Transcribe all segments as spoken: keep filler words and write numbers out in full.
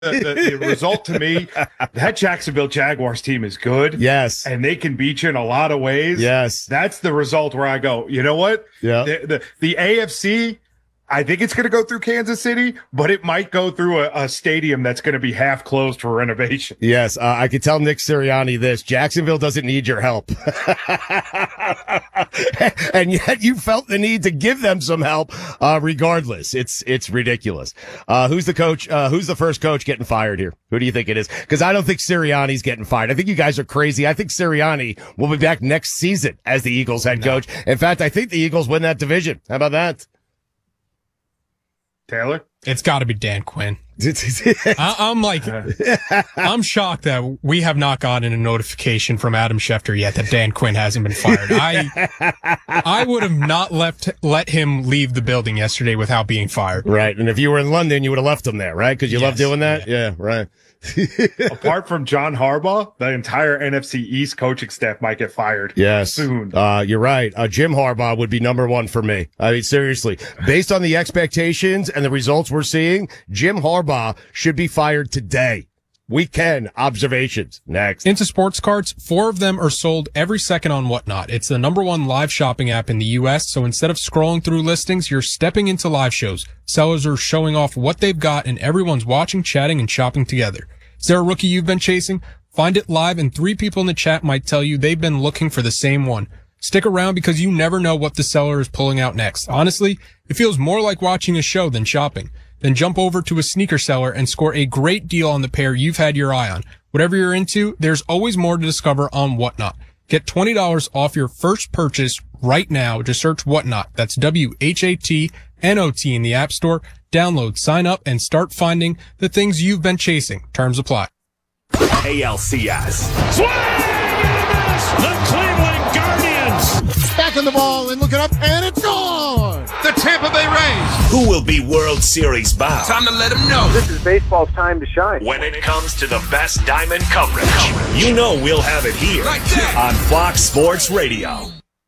the, the, the result to me, that Jacksonville Jaguars team is good. Yes. And they can beat you in a lot of ways. Yes. That's the result where I go, you know what? Yeah. The, the, the A F C, I think it's going to go through Kansas City, but it might go through a, a stadium that's going to be half closed for renovation. Yes, uh, I could tell Nick Sirianni this. Jacksonville doesn't need your help. And yet you felt the need to give them some help, uh, regardless. It's, it's ridiculous. Uh, who's the coach? Uh, who's the first coach getting fired here? Who do you think it is? Because I don't think Sirianni's getting fired. I think you guys are crazy. I think Sirianni will be back next season as the Eagles head coach. In fact, I think the Eagles win that division. How about that? Taylor? It's got to be Dan Quinn. I, I'm like, I'm shocked that we have not gotten a notification from Adam Schefter yet that Dan Quinn hasn't been fired. I, I would have not left let him leave the building yesterday without being fired. Right, and if you were in London, you would have left him there, right? Because you Yes, love doing that. yeah. Yeah, right. Apart from John Harbaugh, the entire N F C East coaching staff might get fired Yes. soon. Uh, you're right. Uh, Jim Harbaugh would be number one for me. I mean, seriously, based on the expectations and the results we're seeing, Jim Harbaugh should be fired today. Weekend observations. Next. Into sports cards, four of them are sold every second on Whatnot. It's the number one live shopping app in the U S, so instead of scrolling through listings, you're stepping into live shows. Sellers are showing off what they've got, and everyone's watching, chatting, and shopping together. Is there a rookie you've been chasing? Find it live, and three people in the chat might tell you they've been looking for the same one. Stick around because you never know what the seller is pulling out next. Honestly, it feels more like watching a show than shopping. Then jump over to a sneaker seller and score a great deal on the pair you've had your eye on. Whatever you're into, there's always more to discover on Whatnot. Get twenty dollars off your first purchase right now. Just search Whatnot. That's W H A T N O T in the App Store. Download, sign up, and start finding the things you've been chasing. Terms apply. A L C S. Swing and a miss. The Cleveland Guardians. Back on the ball and looking up, and it's gone. The Tampa Bay Rays. Who will be World Series bound? Time to let them know. This is baseball's time to shine. When it comes to the best diamond coverage, you know we'll have it here Right there. on Fox Sports Radio.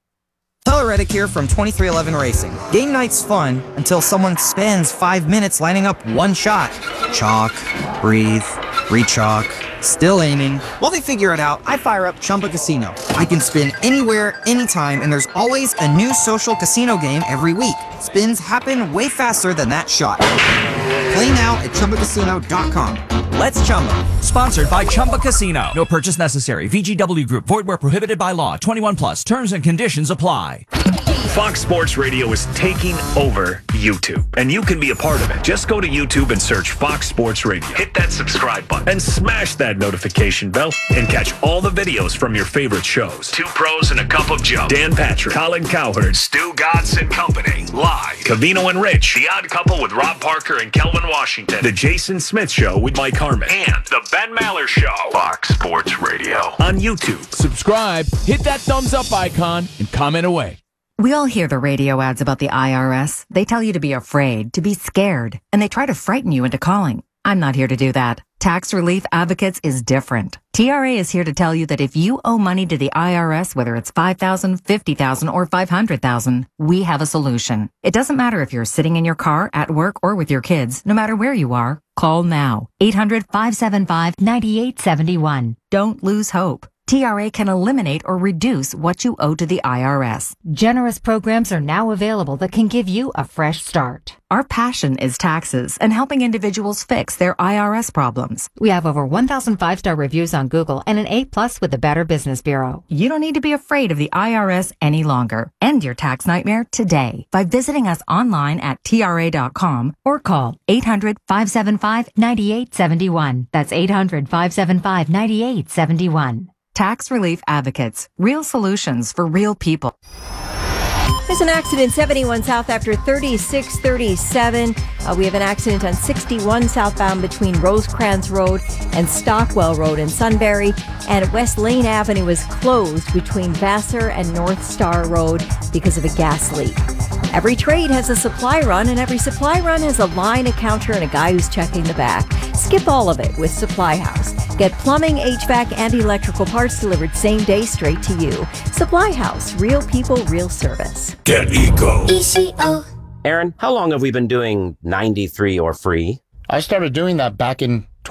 Tyler Reddick here from twenty-three eleven Racing. Game night's fun until someone spends five minutes lining up one shot. Chalk, breathe, re-chalk, still aiming. While they figure it out, I fire up Chumba Casino. I can spin anywhere, anytime, and there's always a new social casino game every week. Spins happen way faster than that shot. Play now at Chumba Casino dot com. Let's Chumba. Sponsored by Chumba Casino. No purchase necessary. V G W Group. Void where prohibited by law. twenty-one plus. Terms and conditions apply. Fox Sports Radio is taking over YouTube, and you can be a part of it. Just go to YouTube and search Fox Sports Radio. Hit that subscribe button and smash that notification bell and catch all the videos from your favorite shows. Two Pros and a Cup of Joe. Dan Patrick, Colin Cowherd, Stu Godson and Company. Live. Cavino and Rich. The Odd Couple with Rob Parker and Kelvin Washington. The Jason Smith Show with Mike Harmon. And The Ben Maller Show. Fox Sports Radio on YouTube. Subscribe, hit that thumbs up icon, and comment away. We all hear the radio ads about the I R S. They tell you to be afraid, to be scared, and they try to frighten you into calling. I'm not here to do that. Tax Relief Advocates is different. T R A is here to tell you that if you owe money to the I R S, whether it's five thousand dollars, fifty thousand dollars, or five hundred thousand dollars, we have a solution. It doesn't matter if you're sitting in your car, at work, or with your kids. No matter where you are, call now. eight hundred, five seven five, nine eight seven one. Don't lose hope. T R A can eliminate or reduce what you owe to the I R S. Generous programs are now available that can give you a fresh start. Our passion is taxes and helping individuals fix their I R S problems. We have over one thousand five-star reviews on Google and an A plus with the Better Business Bureau. You don't need to be afraid of the I R S any longer. End your tax nightmare today by visiting us online at T R A dot com or call eight hundred, five seven five, nine eight seven one. That's eight hundred, five seven five, nine eight seven one. Tax Relief Advocates. Real solutions for real people. There's an accident seventy-one south after thirty-six thirty-seven. Uh, we have an accident on sixty-one southbound between Rosecrans Road and Stockwell Road in Sunbury. And West Lane Avenue is closed between Vassar and North Star Road because of a gas leak. Every trade has a supply run, and every supply run has a line, a counter, and a guy who's checking the back. Skip all of it with Supply House. Get plumbing, H V A C, and electrical parts delivered same day straight to you. Supply House. Real people, real service. Get Eco. E C O. Aaron, how long have we been doing ninety-three or free? I started doing that back in